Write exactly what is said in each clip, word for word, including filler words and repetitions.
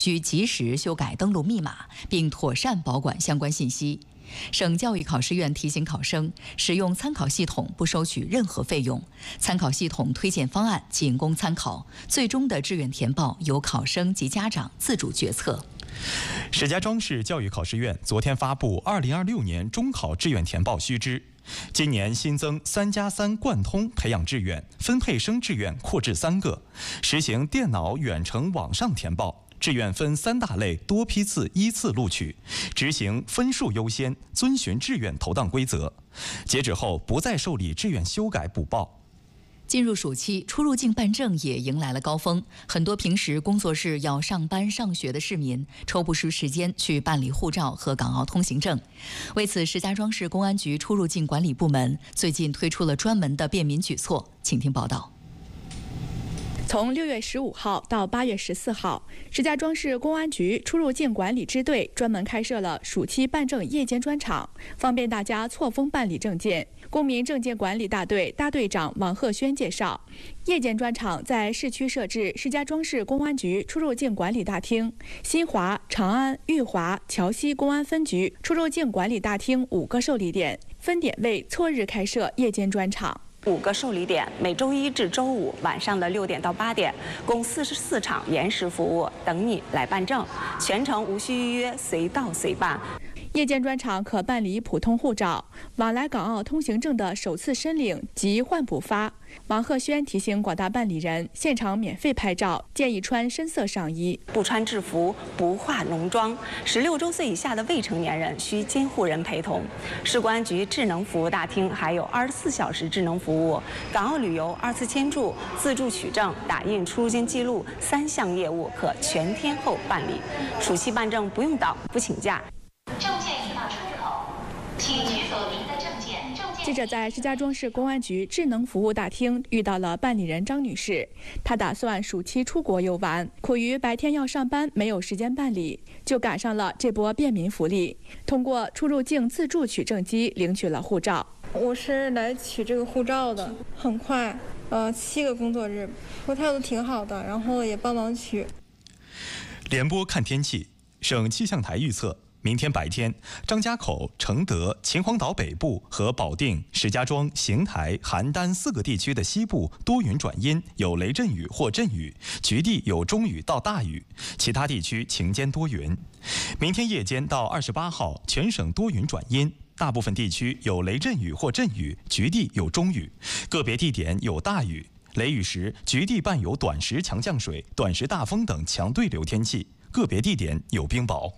需及时修改登录密码，并妥善保管相关信息。省教育考试院提醒考生，使用参考系统不收取任何费用，参考系统推荐方案仅供参考，最终的志愿填报由考生及家长自主决策。 石家庄市教育考试院昨天发布二零二六年中考志愿填报须知，今年新增三加三贯通培养志愿，分配生志愿扩至三个，实行电脑远程网上填报。志愿分三大类，多批次依次录取，执行分数优先，遵循志愿投档规则。截止后不再受理志愿修改补报。 进入暑期，出入境办证也迎来了高峰，很多平时工作日要上班上学的市民抽不出时间去办理护照和港澳通行证。为此，石家庄市公安局出入境管理部门最近推出了专门的便民举措，请听报道。 从六月十五号到八月十四号，石家庄市公安局出入境管理支队专门开设了暑期办证夜间专场，方便大家错峰办理证件。公民证件管理大队大队长王鹤轩介绍，夜间专场在市区设置石家庄市公安局出入境管理大厅、新华、长安、裕华、桥西公安分局出入境管理大厅五个受理点，分点位错日开设夜间专场。 五个受理点，每周一至周五晚上的六点到八点，共四十四场延时服务，等你来办证，全程无需预约，随到随办。 夜间专场可办理普通护照、往来港澳通行证的首次申领及换补发。王鹤轩提醒广大办理人，现场免费拍照，建议穿深色上衣， 不穿制服，不化浓妆。十六周岁以下的未成年人需监护人陪同。市公安局智能服务大厅还有二十四小时智能服务，港澳旅游二次签注、自助取证、打印出入境记录三项业务可全天候办理。暑期办证不用等，不请假。 证件已到出口，请取走您的证件。 记者在石家庄市公安局智能服务大厅遇到了办理人张女士，她打算暑期出国游玩，苦于白天要上班，没有时间办理，就赶上了这波便民福利，通过出入境自助取证机领取了护照。 我是来取这个护照的，很快，呃，七个工作日，我态度挺好的，然后也帮忙取。 联播看天气，省气象台预测。明天白天，张家口、承德、秦皇岛北部和保定、石家庄、邢台、邯郸四个地区的西部多云转阴，有雷阵雨或阵雨，局地有中雨到大雨，其他地区晴间多云。明天夜间到二十八号，全省多云转阴，大部分地区有雷阵雨或阵雨，局地有中雨，个别地点有大雨。雷雨时，局地伴有短时强降水、短时大风等强对流天气，个别地点有冰雹。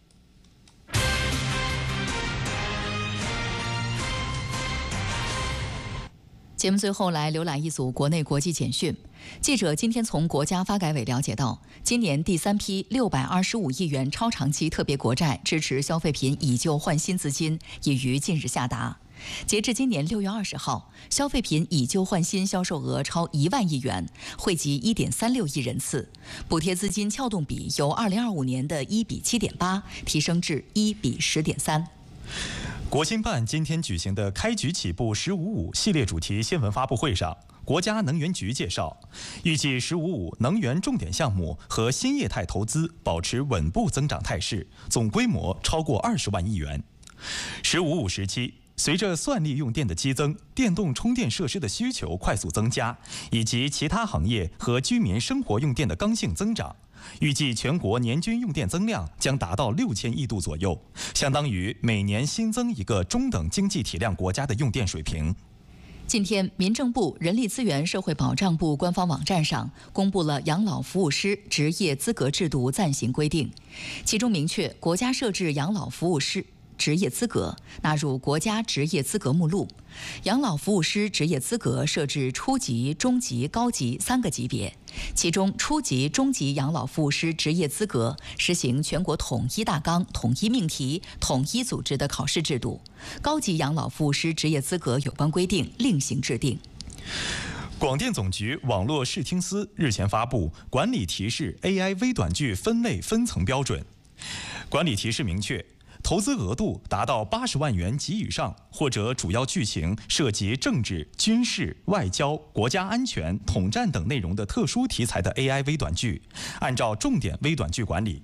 节目最后来浏览一组国内国际简讯。记者今天从国家发改委了解到，今年第三批六百二十五亿元超长期特别国债支持消费品以旧换新资金已于近日下达。截至今年六月二十号，消费品以旧换新销售额超一万亿元，惠及一点三六亿人次，补贴资金撬动比由二零二五年的一比七点八提升至一比十点三。 国新办今天举行的开局起步“十五五”系列主题新闻发布会上，国家能源局介绍，预计“十五五”能源重点项目和新业态投资保持稳步增长态势，总规模超过二十万亿元。“十五五”时期，随着算力用电的激增，电动充电设施的需求快速增加，以及其他行业和居民生活用电的刚性增长，预计全国年均用电增量将达到六千亿度左右，相当于每年新增一个中等经济体量国家的用电水平。 今天，民政部人力资源社会保障部官方网站上公布了养老服务师职业资格制度暂行规定，其中明确国家设置养老服务师职业资格纳入国家职业资格目录。养老服务师职业资格设置初级、中级、高级三个级别，其中初级、中级养老服务师职业资格实行全国统一大纲、统一命题、统一组织的考试制度，高级养老服务师职业资格有关规定另行制定。 广电总局网络视听司日前发布管理提示 A I 微短剧分类分层标准，管理提示明确， 投资额度达到八十万元及以上，或者主要剧情涉及政治、军事、外交、国家安全、统战等内容的特殊题材的 A I 微短剧，按照重点微短剧管理。